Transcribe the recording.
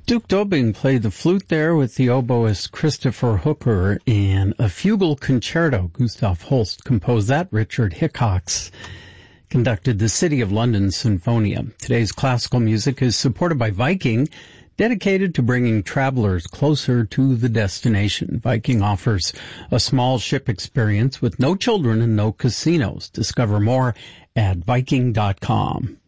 Duke Dobing played the flute there with the oboist Christopher Hooker, and a fugal concerto. Gustav Holst composed that. Richard Hickox conducted the City of London Sinfonia. Today's classical music is supported by Viking, dedicated to bringing travelers closer to the destination. Viking offers a small ship experience with no children and no casinos. Discover more at Viking.com.